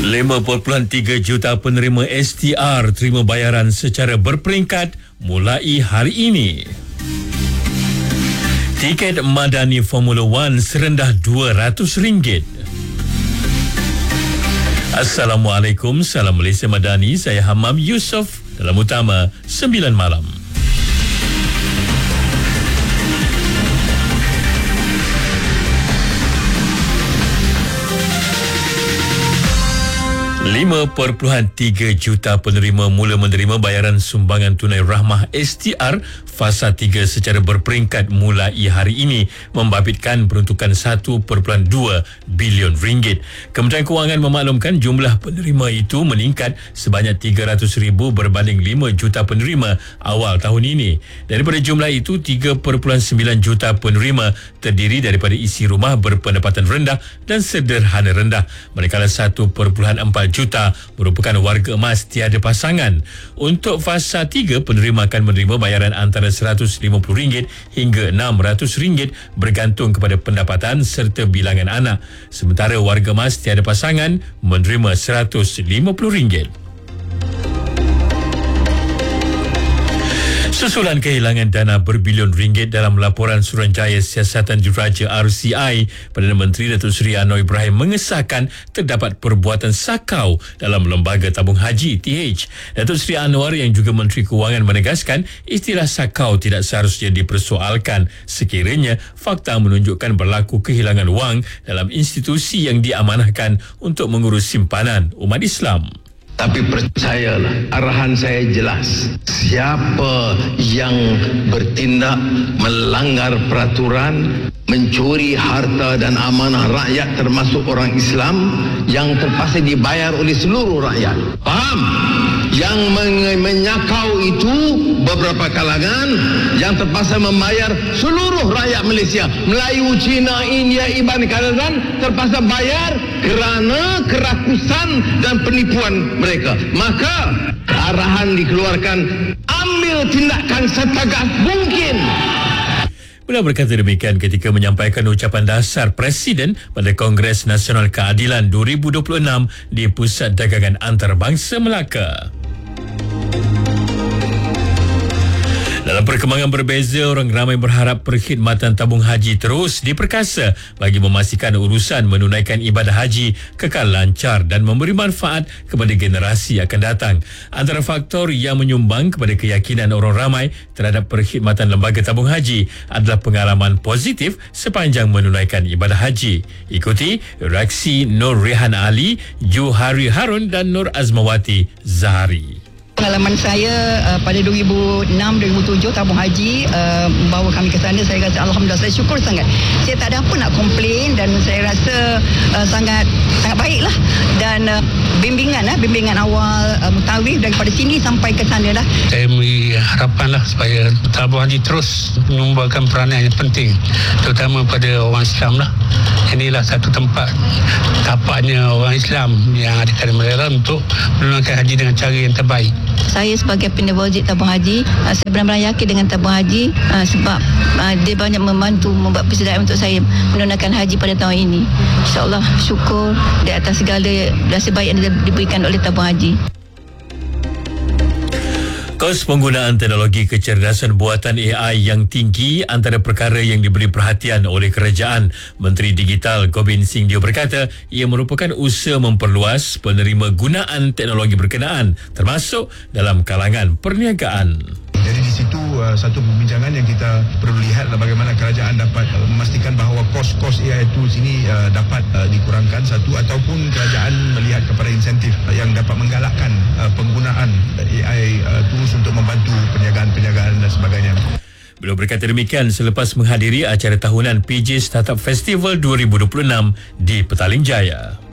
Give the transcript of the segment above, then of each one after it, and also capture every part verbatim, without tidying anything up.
lima perpuluhan tiga juta penerima S T R terima bayaran secara berperingkat mulai hari ini. Tiket Madani Formula One serendah dua ratus ringgit. Assalamualaikum, salam Malaysia Madani. Saya Hamam Yusof dalam Utama sembilan malam. lima perpuluhan tiga juta penerima mula menerima bayaran sumbangan tunai rahmah S T R fasa tiga secara berperingkat mulai hari ini, membabitkan peruntukan satu perpuluhan dua bilion ringgit. Kementerian Kewangan memaklumkan jumlah penerima itu meningkat sebanyak tiga ratus ribu berbanding lima juta penerima awal tahun ini. Daripada jumlah itu, tiga perpuluhan sembilan juta penerima terdiri daripada isi rumah berpendapatan rendah dan sederhana rendah, manakala satu perpuluhan empat juta merupakan warga emas tiada pasangan. Untuk fasa tiga, penerima akan menerima bayaran antara seratus lima puluh ringgit hingga enam ratus ringgit bergantung kepada pendapatan serta bilangan anak. Sementara warga emas tiada pasangan menerima seratus lima puluh ringgit. Susulan kehilangan dana berbilion ringgit dalam laporan Suruhanjaya Siasatan Jururaja R C I, Perdana Menteri Datuk Seri Anwar Ibrahim mengesahkan terdapat perbuatan sakau dalam Lembaga Tabung Haji T H. Datuk Seri Anwar yang juga Menteri Kewangan menegaskan istilah sakau tidak seharusnya dipersoalkan sekiranya fakta menunjukkan berlaku kehilangan wang dalam institusi yang diamanahkan untuk mengurus simpanan umat Islam. Tapi percayalah, arahan saya jelas. Siapa yang bertindak melanggar peraturan, mencuri harta dan amanah rakyat termasuk orang Islam, yang terpaksa dibayar oleh seluruh rakyat. Faham? Yang men- menyakau itu beberapa kalangan yang terpaksa membayar seluruh rakyat Malaysia. Melayu, Cina, India, Iban, Kazakhistan terpaksa bayar kerana kerakusan dan penipuan mereka. Maka arahan dikeluarkan, ambil tindakan setegas mungkin. Beliau berkata demikian ketika menyampaikan ucapan dasar Presiden pada Kongres Nasional Keadilan dua ribu dua puluh enam di Pusat Dagangan Antarabangsa Melaka. Dalam perkembangan berbeza, orang ramai berharap perkhidmatan tabung haji terus diperkasa bagi memastikan urusan menunaikan ibadah haji kekal lancar dan memberi manfaat kepada generasi akan datang. Antara faktor yang menyumbang kepada keyakinan orang ramai terhadap perkhidmatan lembaga tabung haji adalah pengalaman positif sepanjang menunaikan ibadah haji. Ikuti reaksi Nur Rehan Ali, Juhari Harun dan Nur Azmawati Zahari. Pengalaman saya uh, pada dua ribu enam dua ribu tujuh tabung haji uh, membawa kami ke sana, saya rasa alhamdulillah, saya syukur sangat. Saya tak ada apa nak komplain dan saya rasa uh, sangat sangat baiklah, dan uh, bimbingan uh, bimbingan awal uh, mutawif daripada sini sampai ke sana lah. Saya beri harapanlah supaya tabung haji terus menyumbangkan peranan yang penting, terutama pada orang Islam lah. Inilah satu tempat tapaknya orang Islam yang ada di Malaysia untuk menunaikan haji dengan cara yang terbaik. Saya sebagai pendeposit tabung haji, uh, saya benar-benar yakin dengan tabung haji uh, sebab uh, dia banyak membantu membuat persediaan untuk saya menunaikan haji pada tahun ini. InsyaAllah syukur di atas segala rasa baik yang diberikan oleh tabung haji. Kos penggunaan teknologi kecerdasan buatan A I yang tinggi antara perkara yang diberi perhatian oleh kerajaan. Menteri Digital Gobind Singh Dio berkata ia merupakan usaha memperluas penerima gunaan teknologi berkenaan, termasuk dalam kalangan perniagaan. Jadi di situ uh, satu pembincangan yang kita perlu lihat adalah bagaimana kerajaan dapat uh, memastikan bahawa kos-kos A I tools ini uh, dapat uh, dikurangkan satu, ataupun kerajaan melihat kepada insentif uh, yang dapat menggalakkan uh, penggunaan A I uh, tools untuk membantu perniagaan-perniagaan dan sebagainya. Beliau berkata demikian selepas menghadiri acara tahunan P J Startup Festival dua ribu dua puluh enam di Petaling Jaya.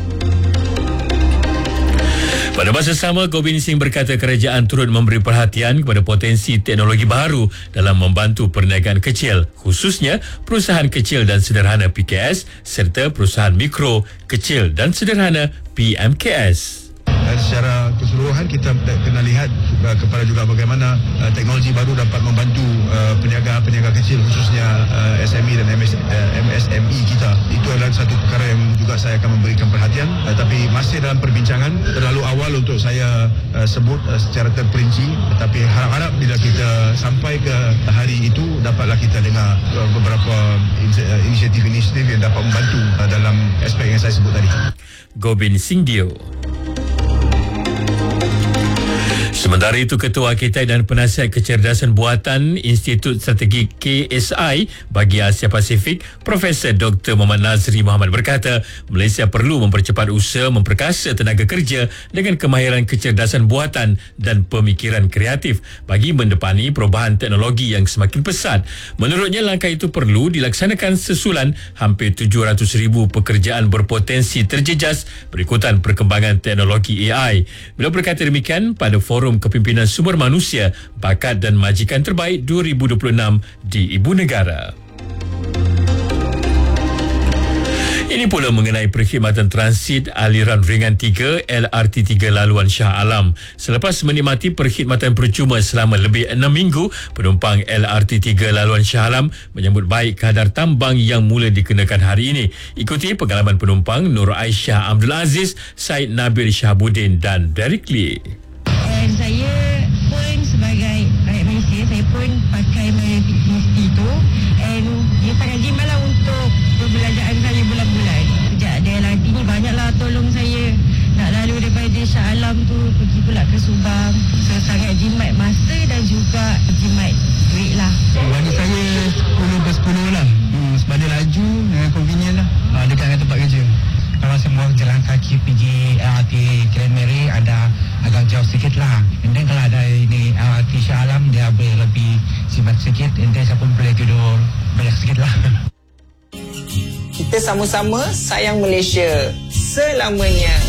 Pada masa sama, Gobind Singh berkata kerajaan turut memberi perhatian kepada potensi teknologi baru dalam membantu perniagaan kecil, khususnya perusahaan kecil dan sederhana P K S serta perusahaan mikro, kecil dan sederhana P M K S. Dan secara keseluruhan keseluruhan kita kena lihat uh, kepada juga bagaimana uh, teknologi baru dapat membantu uh, peniaga-peniaga kecil khususnya uh, S M E dan M S, uh, M S M E kita. Itu adalah satu perkara yang juga saya akan memberikan perhatian, uh, tapi masih dalam perbincangan, terlalu awal untuk saya uh, sebut uh, secara terperinci, tapi harap-harap bila kita sampai ke hari itu dapatlah kita dengar uh, beberapa uh, inisiatif-inisiatif yang dapat membantu uh, dalam aspek yang saya sebut tadi. Gobin Singdio. Sementara itu, Ketua Arkitek dan Penasihat Kecerdasan Buatan Institut Strategi K S I bagi Asia Pasifik, Profesor Doktor Muhammad Nazri Muhammad berkata, Malaysia perlu mempercepat usaha memperkasa tenaga kerja dengan kemahiran kecerdasan buatan dan pemikiran kreatif bagi mendepani perubahan teknologi yang semakin pesat. Menurutnya, langkah itu perlu dilaksanakan sesulan hampir tujuh ratus ribu pekerjaan berpotensi terjejas berikutan perkembangan teknologi A I. Beliau berkata demikian pada Forum Kepimpinan Sumber Manusia, Bakat dan Majikan Terbaik dua ribu dua puluh enam di Ibu Negara. Ini pula mengenai perkhidmatan transit aliran ringan tiga L R T tiga laluan Shah Alam. Selepas menikmati perkhidmatan percuma selama lebih enam minggu, penumpang L R T tiga laluan Shah Alam menyambut baik kadar tambang yang mula dikenakan hari ini. Ikuti pengalaman penumpang Nur Aisyah Abdul Aziz, Said Nabil Shahabuddin dan Derek Lee. Dan saya pun sebagai rakyat Malaysia, saya pun pakai Mesti tu, and dia sangat jimat lah untuk perbelanjaan saya bulan-bulan. Sejak ada L R T ni banyaklah tolong saya nak lalu daripada Shah Alam tu pergi pula ke Subang. So sangat jimat masa dan juga jimat duit lah. Bagi saya sepuluh per sepuluh lah. hmm, Sebab dia laju dengan convenient lah, ha, dekat dengan tempat kerja. Kalau semua jalan kaki pergi L R T Grand Mary ada agak jauh sikit lah. And then kalau ada ini L R T Shah Alam, dia boleh lebih sibat sikit. And then saya pun boleh tidur banyak sikit lah. Kita sama-sama sayang Malaysia selamanya.